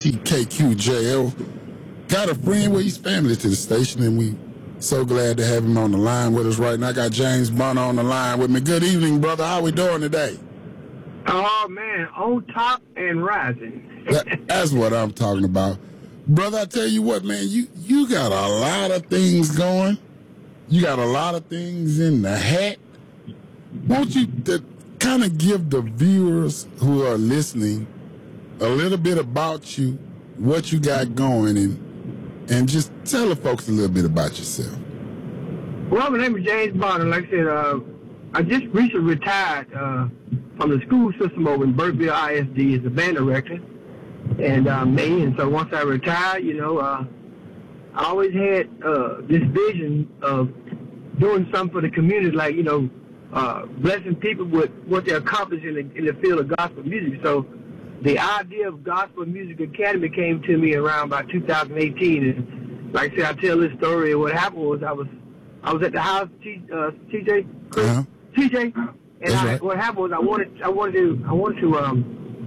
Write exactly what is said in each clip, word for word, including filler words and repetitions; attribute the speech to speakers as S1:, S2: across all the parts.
S1: T K Q J O. Got a friend, well, he's family to the station, and we so glad to have him on the line with us right now. I got James Bonner on the line with me. Good evening, brother. How we doing today?
S2: Oh, man, on top and rising.
S1: that, that's what I'm talking about. Brother, I tell you what, man, you, you got a lot of things going. You got a lot of things in the hat. Won't you kind of give the viewers who are listening a little bit about you, what you got going, and and just tell the folks a little bit about yourself.
S2: Well, my name is James Bonner. Like I said, uh, I just recently retired uh, from the school system over in Burkeville I S D as a band director. And uh, me, and so once I retired, you know, uh, I always had uh, this vision of doing something for the community, like, you know, uh, blessing people with what they accomplish in the, in the field of gospel music. So the idea of Gospel Music Academy came to me around about two thousand eighteen, and like I said, I tell this story. What happened was I was I was at the house, T, uh, T J,
S1: Uh-huh.
S2: T J, and I,
S1: right.
S2: what happened was I wanted I wanted to I wanted to um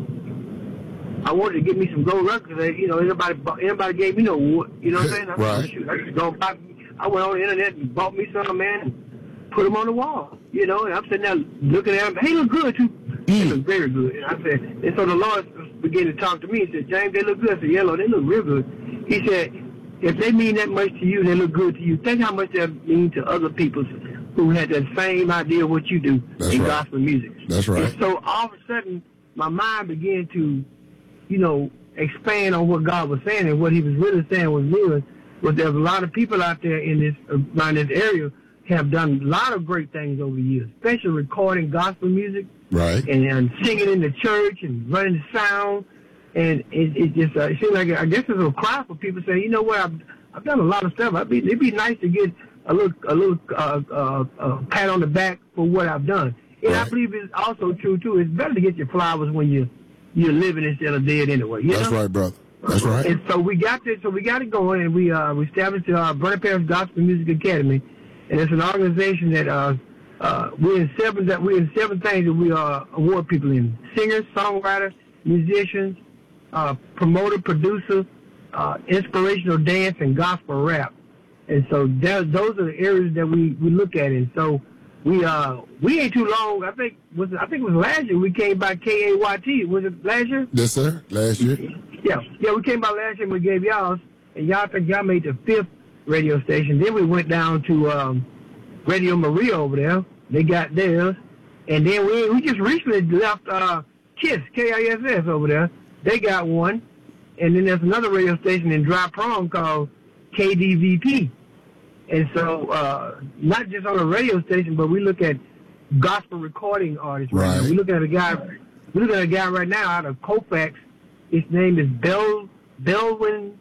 S2: I wanted to get me some gold records. You know, everybody everybody gave me no wood. You know what I'm saying? I,
S1: right.
S2: Shoot, I just go buy. I went on the internet and bought me some, man, and put them on the wall. You know, and I'm sitting there looking at them. Hey, look good too. They look very good. And I said, and so the Lord began to talk to me and said, James, they look good. I said, yeah, Lord, they look real good. He said, if they mean that much to you, they look good to you. Think how much that mean to other people who had that same idea of what you do
S1: That's
S2: in
S1: right.
S2: gospel music.
S1: That's right.
S2: And so all of a sudden, my mind began to, you know, expand on what God was saying, and what he was really saying was real. Was there's a lot of people out there in this around this area have done a lot of great things over the years, especially recording gospel music.
S1: Right.
S2: And, and singing in the church and running the sound. And it, it just uh, it seems like, I guess it's a cry for people saying, you know what, I've, I've done a lot of stuff. I'd be, it'd be nice to get a little a little uh, uh, uh, pat on the back for what I've done. And
S1: right.
S2: I believe it's also true, too. It's better to get your flowers when you, you're living instead of dead anyway. You
S1: That's
S2: know?
S1: right, brother. That's right.
S2: And so we got this, so we got it going, and we, uh, we established our Burning Parish Gospel Music Academy. And it's an organization that uh, uh, we're in seven that we're in seven things that we uh, award people in: singers, songwriters, musicians, uh, promoter, producer, uh, inspirational dance, and gospel rap. And so that, those are the areas that we, we look at. And so we uh we ain't too long. I think was I think it was last year we came by K A Y T. Was it last year?
S1: Yes, sir. Last year.
S2: Yeah, yeah. We came by last year and we gave y'all, and y'all think y'all made the fifth radio station. Then we went down to um, Radio Maria over there. They got theirs. And then we we just recently left uh, KISS, K I S S over there. They got one. And then there's another radio station in Dry Prom called K D V P. And so uh, not just on a radio station, but we look at gospel recording artists right,
S1: right.
S2: now. We look at a guy we look at a guy right now out of Colfax. His name is Bel Belwin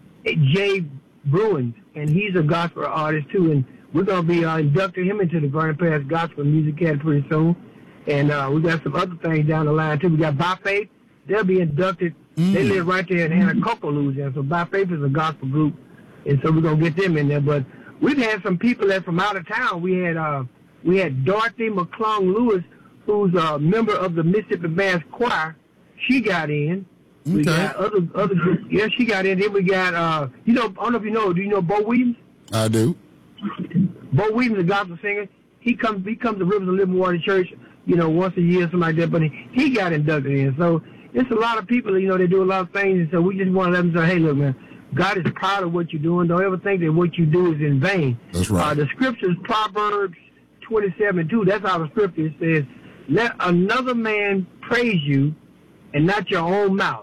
S2: J. Bruins, and he's a gospel artist too. And we're gonna be uh, inducting him into the Burning Parish Gospel Music Academy pretty soon. And uh, we got some other things down the line too. We got By Faith; they'll be inducted. Mm. They live right there in Anacoco, Louisiana. So By Faith is a gospel group, and so we're gonna get them in there. But we've had some people that from out of town. We had uh, we had Dorothy McClung Lewis, who's a member of the Mississippi Mass Choir. She got in. We
S1: okay.
S2: got other other groups. Yeah, she got in. Then we got uh, you know, I don't know if you know. Do you know Bo Williams?
S1: I do.
S2: Bo Williams, a gospel singer. He comes he comes to Rivers of Living Water Church, you know, once a year, something like that. But he, he got inducted in. So it's a lot of people, you know, they do a lot of things, and so we just want to let them say, hey, look, man, God is proud of what you're doing. Don't ever think that what you do is in vain.
S1: That's right.
S2: Uh, the scriptures, Proverbs twenty-seven two, that's our scripture. It says, let another man praise you and not your own mouth.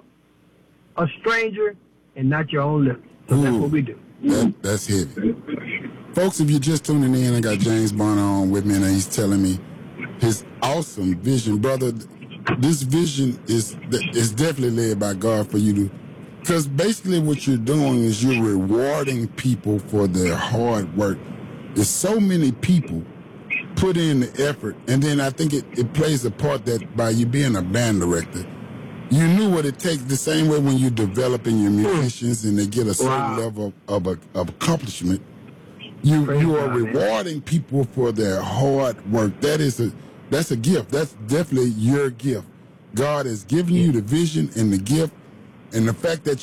S2: A stranger and not your own lips. So
S1: Ooh,
S2: that's what we do.
S1: That, that's heavy. Folks, if you're just tuning in, I got James Bonner on with me, and he's telling me his awesome vision. Brother, this vision is is definitely led by God for you to, because basically what you're doing is you're rewarding people for their hard work. There's so many people put in the effort, and then I think it, it plays a part that by you being a band director, you knew what it takes. The same way when you're developing your musicians and they get a certain
S2: Wow.
S1: level of, of, of accomplishment, you
S2: Praise
S1: you are
S2: God,
S1: rewarding man. people for their hard work. That is a that's a gift. That's definitely your gift. God has given you the vision and the gift, and the fact that